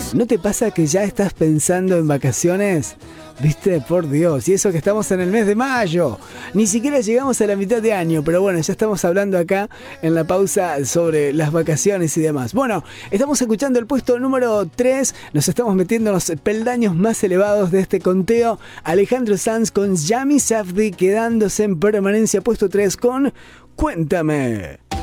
¿No te pasa que ya estás pensando en vacaciones? ¿Viste? Por Dios, y eso que estamos en el mes de mayo. Ni siquiera llegamos a la mitad de año, pero bueno, ya estamos hablando acá en la pausa sobre las vacaciones y demás. Bueno, estamos escuchando el puesto número 3, nos estamos metiendo en los peldaños más elevados de este conteo. Alejandro Sanz con Yami Safdie quedándose en permanencia puesto 3 con Cuéntame.